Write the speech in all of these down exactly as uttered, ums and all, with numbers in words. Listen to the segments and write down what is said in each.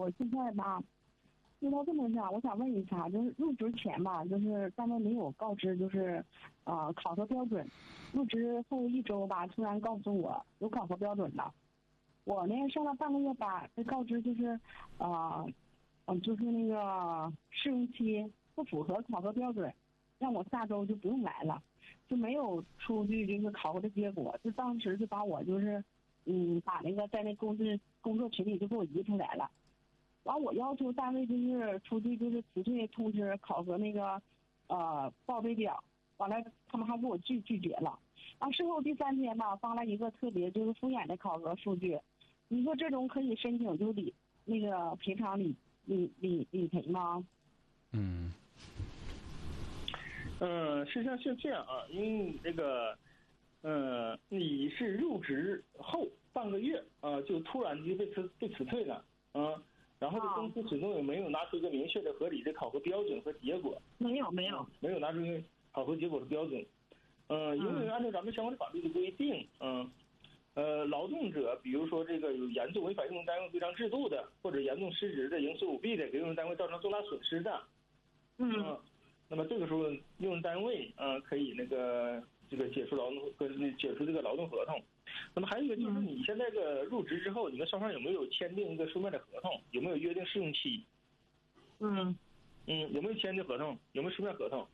我现在吧，遇到这么事儿，我想问一下，就是入职前吧，就是单位没有告知，就是呃考核标准。入职后一周吧，突然告诉我有考核标准了。我呢上了半个月班，被告知就是呃嗯就是那个试用期不符合考核标准，让我下周就不用来了，就没有出具就是考核的结果。就当时就把我就是嗯把那个在那工作工作群里就给我移出来了。完我要求单位就是出具就是辞退通知考核那个呃报备表，完了他们还给我拒拒绝了。完事后第三天吧，发了一个特别就是敷衍的考核数据。你说这种可以申请就理那个赔偿理理理理赔吗？ 嗯嗯，实际上是这样啊，因为这个，呃，你是入职后半个月啊，就突然就被辞被辞退了啊。然后这公司始终也没有拿出一个明确的、合理的考核标准和结果。 没有，没有， 没有拿出一个考核结果的标准。呃，因为按照咱们相关的法律的规定，嗯，呃，劳动者，比如说这个有严重违反用人单位规章制度的，或者严重失职的、营私舞弊的，给用人单位造成重大损失的， 嗯， 那么这个时候用人单位啊、呃、可以那个这个解除劳动跟解除这个劳动合同。那么还有一个就是你现在这个入职之后，你跟双方有没有签订一个书面的合同？有没有约定试用期？ 嗯嗯，有没有签订合同？有没有书面合同？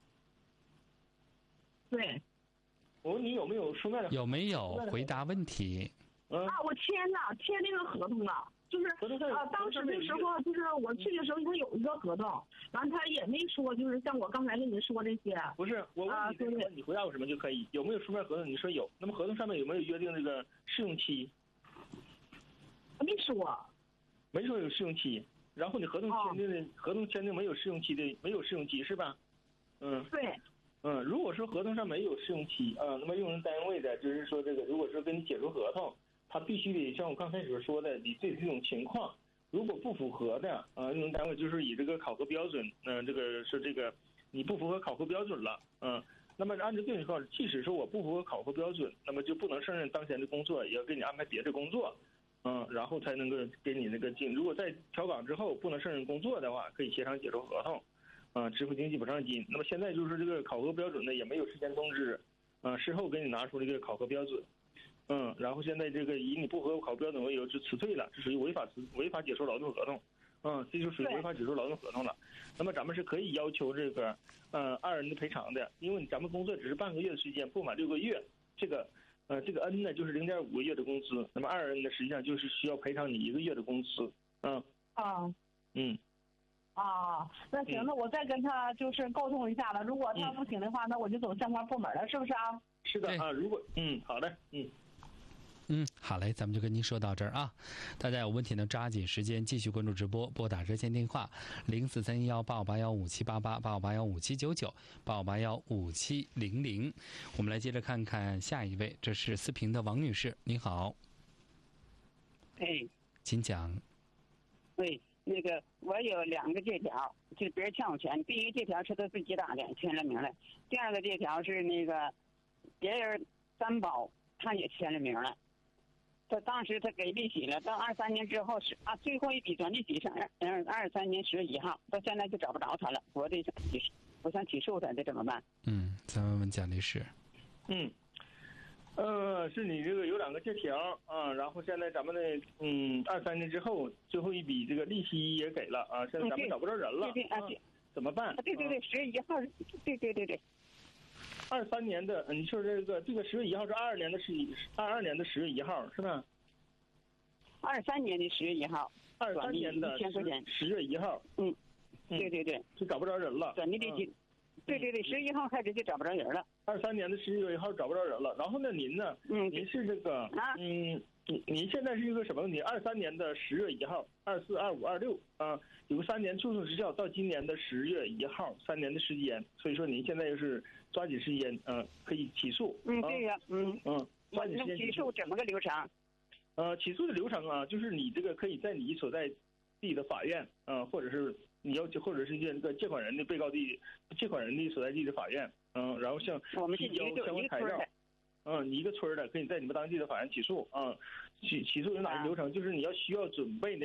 对。 我问你有没有书面的？ 有没有回答问题？ 嗯啊，我签了，签那个合同了。就是啊，当时的时候，就是我去的时候，他有一个合同，完他也没说，就是像我刚才跟你说这些。 不是，我问你这个，你回答我什么就可以。有没有书面合同？你说有。那么合同上面有没有约定这个试用期？ 没说。 没说有试用期。然后你合同签订的、哦、合同签订没有试用期的，没有试用期是吧？嗯， 对。 嗯，如果说合同上没有试用期啊，那么用人单位的就是说这个，如果说跟你解除合同。他必须得像我刚才所说的，你对这种情况，如果不符合的，呃，用人单位就是以这个考核标准，嗯、呃，这个是这个你不符合考核标准了，嗯、呃，那么按照这种情况，即使说我不符合考核标准，那么就不能胜任当前的工作，也要给你安排别的工作，嗯、呃，然后才能够给你那个进。如果在调岗之后不能胜任工作的话，可以协商解除合同，啊、呃，支付经济补偿金。那么现在就是这个考核标准呢，也没有事先通知，啊、呃，事后给你拿出这个考核标准。嗯，然后现在这个以你不合考标准为由就辞退了，这属于违法辞违法解除劳动合同，嗯，这就属于违法解除劳动合同了。那么咱们是可以要求这个呃二人的赔偿的，因为咱们工作只是半个月的时间，不满六个月，这个呃这个 N 呢就是零点五个月的工资，那么二人呢实际上就是需要赔偿你一个月的工资，嗯啊嗯啊，那行，那我再跟他就是沟通一下了，如果他不行的话，那我就走相关部门了，是不是啊？ 是的啊，如果嗯好的嗯。 嗯，好嘞，咱们就跟您说到这儿啊。大家有问题呢，抓紧时间继续关注直播，拨打热线电话零四三幺八五八幺五七八八八五八幺五七九九八五八幺五七零零。我们来接着看看下一位，这是四平的王女士，您好。 哎， 请讲。 对，那个我有两个借条，就别人欠我钱。第一个借条是他自己打的，签了名了；第二个借条是那个别人担保，他也签了名了。他当时他给利息了，到二三年之后是啊，最后一笔转利息是二二二三年十月一号，到现在就找不着他了。我得起诉，我想起诉他，这怎么办？ 嗯，咱问问蒋律师。 嗯，呃，是你这个有两个借条啊，然后现在咱们的嗯二三年之后最后一笔这个利息也给了啊，现在咱们找不着人了， 对对啊，对， 怎么办？ 对对对，十月一号，对对对对。 二三年的，你说这个这个十月一号是二二年的十一，二二年的十月一号是吧？ 二三年的十月一号， 二三年的十月一号， 嗯，对对对， 就找不着人了。 转利利息，对对对，十月一号开始就找不着人了。 二三年的十月一号找不着人了，然后呢，您呢？ 嗯， 您是这个，嗯。您您现在是一个什么问题？二三年的十月一号，二四、二五、二六啊，有个三年诉讼时效，到今年的十月一号，三年的时间。所以说您现在就是抓紧时间，嗯、呃，可以起诉。 嗯，对呀、啊，嗯嗯，抓紧时间起诉怎么个流程？ 呃，起诉的流程啊，就是你这个可以在你所在地的法院啊、呃，或者是你要或者是这个借款人的被告地、借款人的所在地的法院，嗯、呃，然后向提交相关材料。嗯，你一个村的可以在你们当地的法院起诉啊。起起诉有哪个流程？就是你要需要准备的，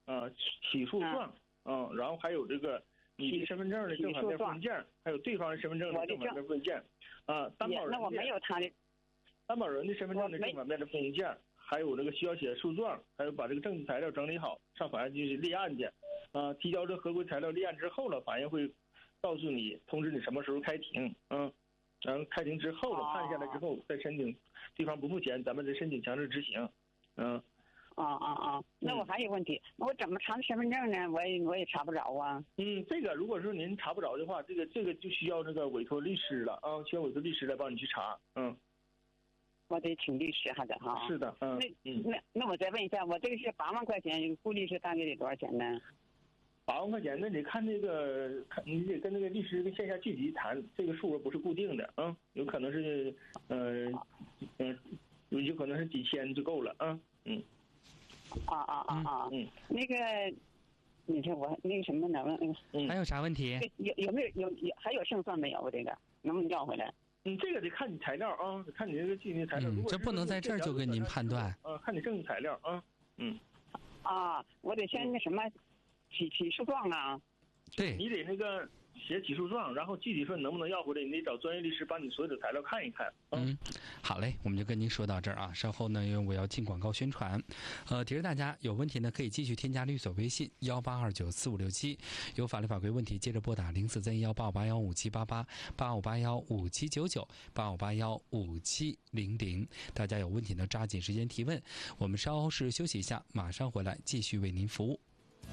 啊、呃、起诉状，嗯、呃，然后还有这个你的身份证的正反面附件，还有对方的身份证的正反面附件，啊、呃，担保人的。 那我没有他的。 担保人的身份证的正反面的附件，还有这个需要写诉状，还有把这个证据材料整理好，上法院继续立案去。啊、呃，提交这合规材料立案之后了，法院会告诉你，通知你什么时候开庭，嗯，然后开庭之后了，判下来之后再申请，对方不付钱，咱们再申请强制执行，嗯。 啊啊啊！那我还有问题，我怎么查身份证呢？我也我也查不着啊。 嗯，这个如果说您查不着的话，这个这个就需要这个委托律师了啊，需要委托律师来帮你去查，嗯。 我得请律师还得哈。 是的，嗯。 那那那我再问一下，我这个是八万块钱，雇律师大概得多少钱呢？ 八万块钱，那得看这个，看你得跟那个律师跟线下具体谈，这个数额不是固定的啊，有可能是，呃，嗯，有可能是几千就够了啊，嗯。 啊啊啊啊！嗯，那个，你说我那个什么呢？ 嗯，还有啥问题？ 有有没有有有还有胜算没有？这个能不能要回来？ 嗯，这个得看你材料啊，得看你这个具体材料。 嗯，这不能在这儿就跟您判断。 啊，看你证据材料啊。嗯。 啊，我得先那什么，起起诉状啊。 对。 你得那个。写起诉状，然后具体说你能不能要回来，你得找专业律师帮你所有的材料看一看。 嗯，好嘞，我们就跟您说到这儿啊。稍后呢，因为我要进广告宣传，呃，提示大家有问题呢可以继续添加律所微信幺八二九四五六七，有法律法规问题接着拨打零四三幺八五八幺五七八八八五八幺五七九九八五八幺五七零零。大家有问题呢抓紧时间提问。我们稍后是休息一下，马上回来继续为您服务。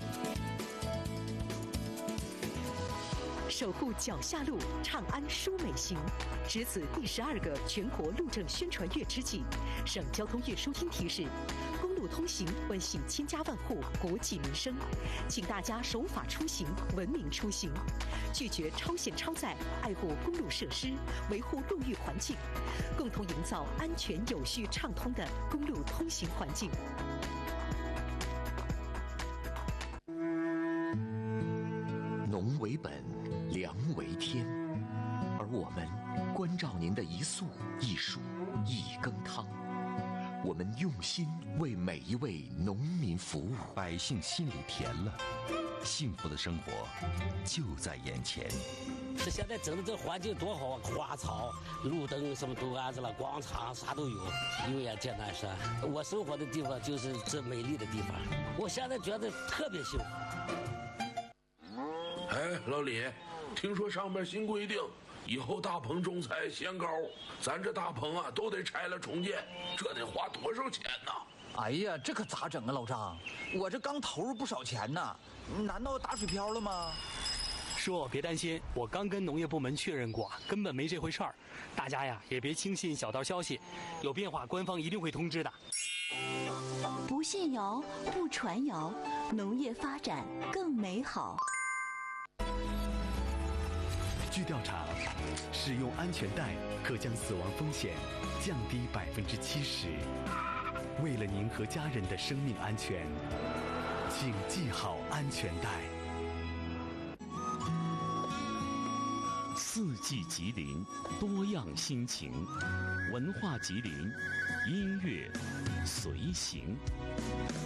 守护脚下路，长安舒美行。值此第十二个全国路政宣传月之际，省交通运输厅提示：公路通行关系千家万户国计民生，请大家守法出行，文明出行，拒绝超限超载，爱护公路设施，维护路域环境，共同营造安全有序畅通的公路通行环境。 农为本，粮为天，而我们关照您的一粟一蔬一羹汤，我们用心为每一位农民服务， 百姓心里甜了，幸福的生活就在眼前。 这现在整的这环境多好啊，花草、路灯什么都安置了，广场啥都有，有眼见南山。我生活的地方就是这美丽的地方，我现在觉得特别幸福。 哎，老李，听说上面新规定，以后大棚种菜限高，咱这大棚啊都得拆了重建，这得花多少钱呢？ 哎呀，这可咋整啊，老张？我这刚投入不少钱呢，难道打水漂了吗？ 叔，别担心，我刚跟农业部门确认过，根本没这回事儿。大家呀，也别轻信小道消息，有变化官方一定会通知的。 不信谣，不传谣，农业发展更美好。 据调查，使用安全带可将死亡风险降低百分之七十。为了您和家人的生命安全，请系好安全带。 四季吉林，多样心情，文化吉林，音乐随行。